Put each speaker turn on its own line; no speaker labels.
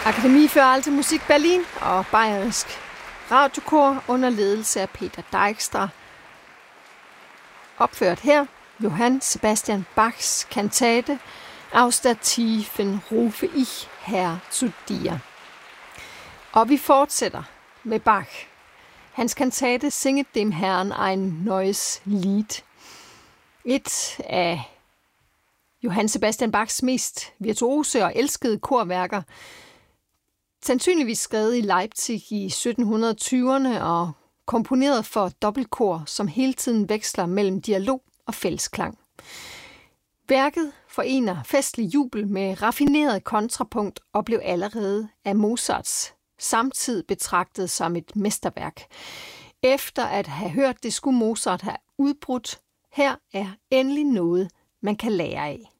Akademie für Alte Musik Berlin og Bayerisk Radiokor under ledelse af Peter Dijkstra. Opført her Johann Sebastian Bachs kantate Aus der Tiefen rufe ich Herr zu dir. Og vi fortsætter med Bach. Hans kantate Singet dem Herrn ein neues Lied. Et af Johann Sebastian Bachs mest virtuose og elskede korværker. Sandsynligvis skrevet i Leipzig i 1720'erne og komponeret for dobbeltkor, som hele tiden veksler mellem dialog og fællesklang. Værket forener festlig jubel med raffineret kontrapunkt og blev allerede af Mozarts samtid betragtet som et mesterværk. Efter at have hørt det, skulle Mozart have udbrudt: her er endelig noget, man kan lære af.